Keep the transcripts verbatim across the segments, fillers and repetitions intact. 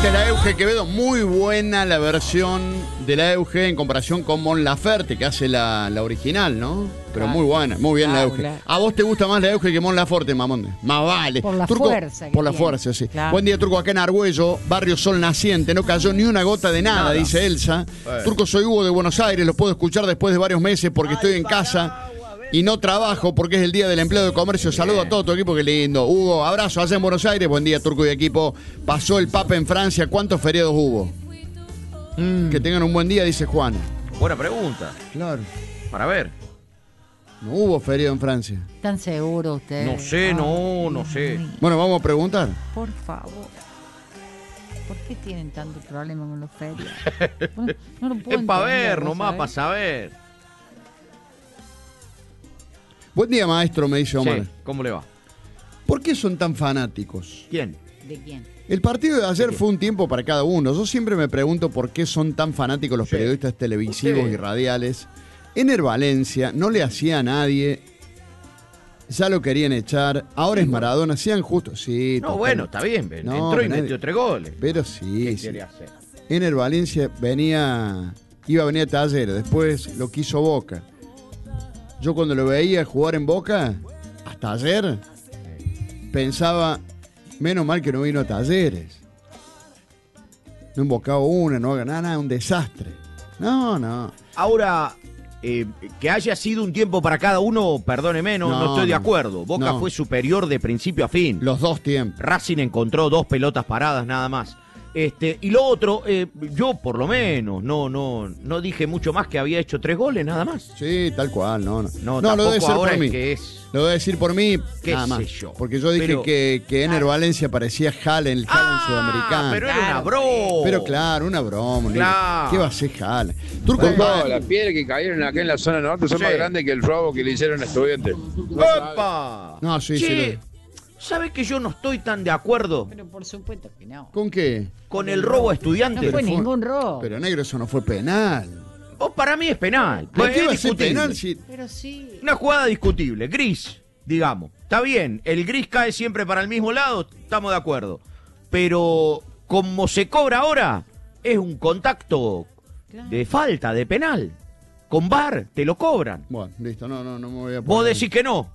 Esta es la Euge Quevedo, muy buena la versión de la Euge en comparación con Mon Laferte, que hace la, la original, ¿no? Pero muy buena, muy bien claro, la Euge. claro. ¿A vos te gusta más la Euge que Mon Laferte, mamón? Más vale. Por la Turco, fuerza que Por la tiene. fuerza, sí. Claro. Buen día, Turco, acá en Argüello, barrio Sol Naciente. No cayó ni una gota de nada, Nada. dice Elsa. Bueno. Turco, soy Hugo de Buenos Aires, los puedo escuchar después de varios meses porque estoy en casa y no trabajo porque es el día del empleado de comercio. Saludo a todo tu equipo, qué lindo. Hugo, abrazo allá en Buenos Aires. Buen día, Turco y equipo. Pasó el Papa en Francia. ¿Cuántos feriados hubo? Mm. Que tengan un buen día, dice Juana. Buena pregunta. Claro. Para ver. No hubo feriado en Francia. ¿Están seguros ustedes? No sé, no, no sé. Ay, Bueno, vamos a preguntar. por favor. ¿Por qué tienen tanto problema con los feriados? No, no lo puedo Es para entender, ver, ¿vos nomás, sabés? para saber. Buen día, maestro, me dice Omar. Sí, ¿cómo le va? ¿Por qué son tan fanáticos? ¿Quién? ¿De quién? El partido de ayer fue un tiempo para cada uno. Yo siempre me pregunto por qué son tan fanáticos los Sí. periodistas televisivos Usted. y radiales. Ener Valencia no le hacía a nadie. Ya lo querían echar. Ahora es Maradona. Sean justos. Sí, No, total. bueno, está bien. ven, No, entró y pero metió tres goles. Pero sí, ¿Qué sí. quiere hacer? Ener Valencia venía, iba a venir a Talleres, después lo quiso Boca. Yo cuando lo veía jugar en Boca, hasta ayer, pensaba, menos mal que no vino a Talleres. No embocaba una, no haga nada, nada, un desastre. No, no. Ahora, eh, que haya sido un tiempo para cada uno, perdóneme, no, No, no estoy de no. acuerdo. Boca No. fue superior de principio a fin. Los dos tiempos. Racing encontró dos pelotas paradas nada más. Este, y lo otro, eh, yo por lo menos no, no, no dije mucho más que había hecho tres goles nada más. Sí, tal cual, no, no. No, lo debe tampoco ser ahora por mí. es que es. Lo voy a decir por mí, ¿Qué nada sé más. yo? Porque yo dije Pero- que, que Ener Valencia parecía Haaland, el Haaland sudamericano. pero era una Claro. broma. Pero claro, una broma. Claro. ¿Qué va a hacer Jala? Turco, Turco, pa- las piedras que cayeron acá en la zona norte son Sí. más grandes que el robo que le hicieron a estudiantes. ¡Opa! No, sí, Che, sí, ¿sabe que yo no estoy tan de acuerdo Pero por supuesto que no. ¿con qué? con el robo a No estudiantes? fue fue- ningún robo. Pero negro, eso no fue penal. O para mí es penal. ¿Por Es qué va a ser discutible. penal si Pero sí. Una jugada discutible, gris, digamos. Está bien, el gris cae siempre para el mismo lado, estamos de acuerdo. Pero como se cobra ahora, es un contacto Claro. de falta, de penal. Con V A R te lo cobran. Bueno, listo, no, no, no me voy a poner. Vos decís que no.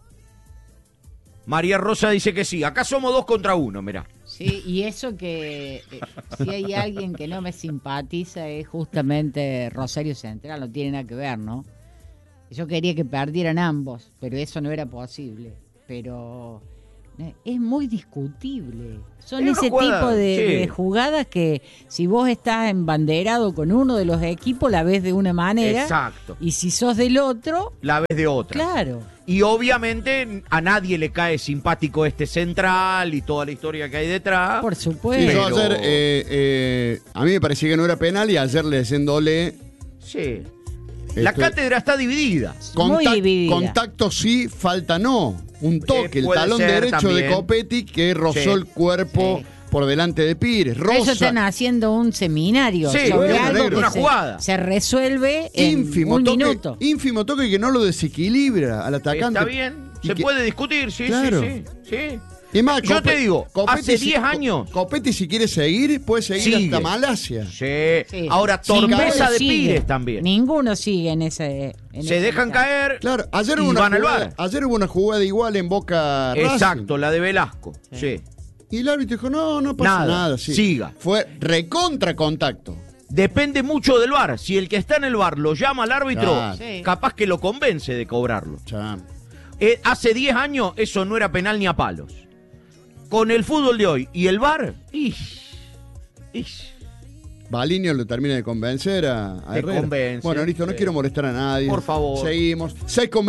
María Rosa dice que sí. Acá somos dos contra uno, mirá. Sí, y eso que eh, si hay alguien que no me simpatiza es justamente Rosario Central, no tiene nada que ver, ¿no? Yo quería que perdieran ambos, pero eso no era posible. Pero eh, es muy discutible. Son Es una ese jugada, tipo de, sí. de jugadas que si vos estás embanderado con uno de los equipos, la ves de una manera. Exacto. Y si sos del otro, La vez de otra. claro. Y obviamente a nadie le cae simpático este central y toda la historia que hay detrás. Por Sí, supuesto. yo Pero- ayer, eh, eh, a mí me parecía que no era penal y ayer leyéndole. Sí. La esto- cátedra está dividida. Muy dividida. Contacto sí, falta no. Un toque, Eh, el puede talón ser derecho de también. Copetti que rozó Sí. el cuerpo Sí. por delante de Pires. Por eso Rosa, están haciendo un seminario Sí, sobre bueno, algo negro. que Una se, jugada. se resuelve en ínfimo un toque, minuto. ínfimo toque que no lo desequilibra al atacante. Está bien, Y se que- puede discutir, sí, Claro. sí, sí, sí. Y más, Yo Cope- te digo, hace si- diez años. Co- Copetti si quiere seguir, puede seguir Sigue. hasta Malasia. Sí. Sí. Ahora, Ninguno torpeza de sigue. Pires también. Ninguno sigue en ese. en Se ese dejan lugar. caer. Claro, ayer Y hubo, una van al jugada, VAR. ayer hubo una jugada igual en Boca Racing. Exacto, la de Velasco. Sí. Y el árbitro dijo, no, no pasa Nada, nada. sí. siga. Fue recontra contacto. Depende mucho del V A R. Si el que está en el V A R lo llama al árbitro, Claro. Sí. capaz que lo convence de cobrarlo. Cham. Eh, hace diez años eso no era penal ni a palos. Con el fútbol de hoy y el V A R, ish, ish. Balinio lo termina de convencer a, a Te Herrera. convence, Bueno, listo, no sí. quiero molestar a nadie. Por favor. Seguimos. seis con